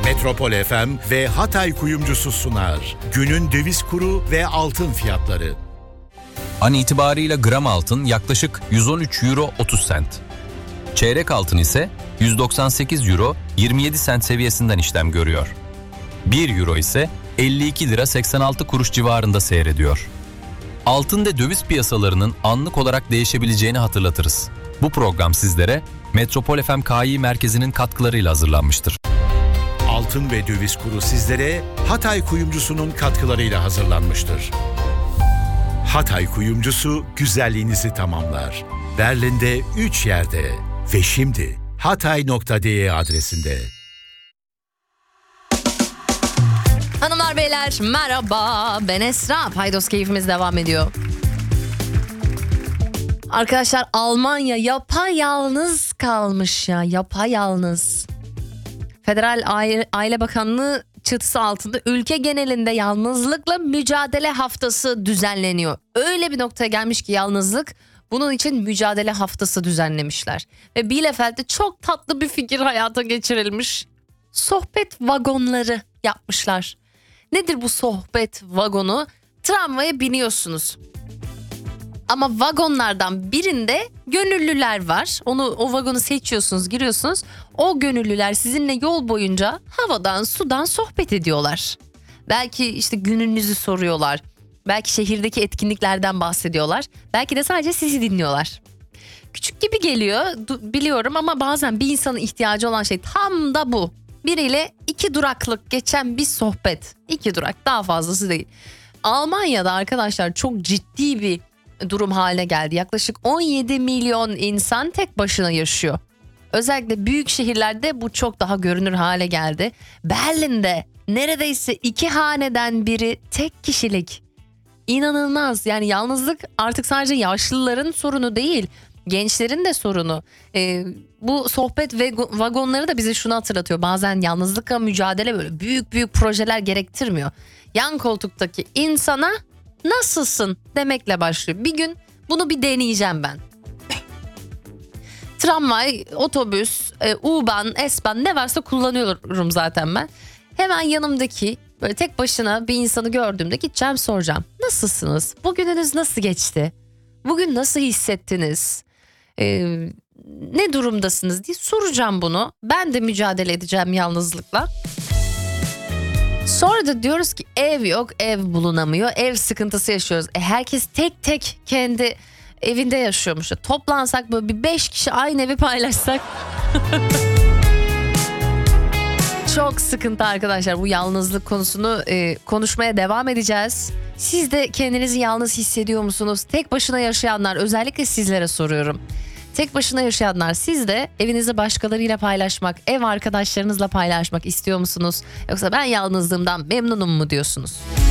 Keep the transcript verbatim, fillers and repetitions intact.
Metropol F M ve Hatay Kuyumcusu sunar. Günün döviz kuru ve altın fiyatları. An itibariyle gram altın yaklaşık yüz on üç euro otuz sent. Çeyrek altın ise yüz doksan sekiz euro yirmi yedi sent seviyesinden işlem görüyor. bir euro ise elli iki lira seksen altı kuruş civarında seyrediyor. Altın ve döviz piyasalarının anlık olarak değişebileceğini hatırlatırız. Bu program sizlere Metropol F M K İ merkezinin katkılarıyla hazırlanmıştır. Altın ve döviz kuru sizlere Hatay Kuyumcusu'nun katkılarıyla hazırlanmıştır. Hatay Kuyumcusu güzelliğinizi tamamlar. Berlin'de üç yerde ve şimdi hatay nokta de adresinde. Hanımlar beyler merhaba, ben Esra. Paydos keyfimiz devam ediyor. Arkadaşlar, Almanya yapayalnız kalmış ya, yapayalnız. Federal Aile, Aile Bakanlığı çatısı altında ülke genelinde yalnızlıkla mücadele haftası düzenleniyor. Öyle bir noktaya gelmiş ki yalnızlık, bunun için mücadele haftası düzenlemişler. Ve Bielefeld'de çok tatlı bir fikir hayata geçirilmiş. Sohbet vagonları yapmışlar. Nedir bu sohbet vagonu? Tramvaya biniyorsunuz. Ama vagonlardan birinde gönüllüler var. Onu, o vagonu seçiyorsunuz, giriyorsunuz. O gönüllüler sizinle yol boyunca havadan sudan sohbet ediyorlar. Belki işte gününüzü soruyorlar. Belki şehirdeki etkinliklerden bahsediyorlar. Belki de sadece sizi dinliyorlar. Küçük gibi geliyor biliyorum ama bazen bir insanın ihtiyacı olan şey tam da bu. Biriyle iki duraklık geçen bir sohbet. İki durak, daha fazlası değil. Almanya'da arkadaşlar çok ciddi bir durum haline geldi. Yaklaşık on yedi milyon insan tek başına yaşıyor. Özellikle büyük şehirlerde bu çok daha görünür hale geldi. Berlin'de neredeyse iki haneden biri tek kişilik. İnanılmaz. Yani yalnızlık artık sadece yaşlıların sorunu değil, gençlerin de sorunu. Ee, bu sohbet ve vagonları da bize şunu hatırlatıyor. Bazen yalnızlıkla mücadele böyle büyük büyük projeler gerektirmiyor. Yan koltuktaki insana nasılsın demekle başlıyor. Bir gün bunu bir deneyeceğim ben. Tramvay, otobüs, U-Bahn, S-Bahn ne varsa kullanıyorum zaten ben. Hemen yanımdaki böyle tek başına bir insanı gördüğümde gideceğim, soracağım. Nasılsınız? Bugününüz nasıl geçti? Bugün nasıl hissettiniz? Ee, ne durumdasınız diye soracağım bunu. Ben de mücadele edeceğim yalnızlıkla. Sonra da diyoruz ki ev yok, ev bulunamıyor, ev sıkıntısı yaşıyoruz. E herkes tek tek kendi evinde yaşıyormuş. Toplansak böyle bir beş kişi aynı evi paylaşsak. Çok sıkıntı arkadaşlar, bu yalnızlık konusunu e, konuşmaya devam edeceğiz. Siz de kendinizi yalnız hissediyor musunuz? Tek başına yaşayanlar, özellikle sizlere soruyorum. Tek başına yaşayanlar, siz de evinizi başkalarıyla paylaşmak, ev arkadaşlarınızla paylaşmak istiyor musunuz? Yoksa ben yalnızlığımdan memnunum mu diyorsunuz?